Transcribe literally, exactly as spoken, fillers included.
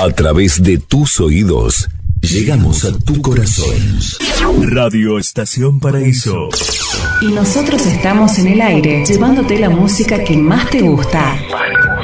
A través de tus oídos, llegamos a tu corazón. Radio Estación Paraíso. Y nosotros estamos en el aire, llevándote la música que más te gusta.